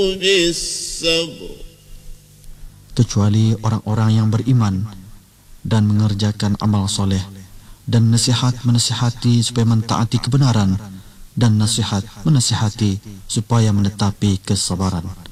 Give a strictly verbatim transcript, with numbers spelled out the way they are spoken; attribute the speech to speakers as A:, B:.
A: kecuali orang-orang yang beriman dan mengerjakan amal soleh, dan nasihat menasihati supaya mentaati kebenaran, dan nasihat menasihati supaya menetapi kesabaran.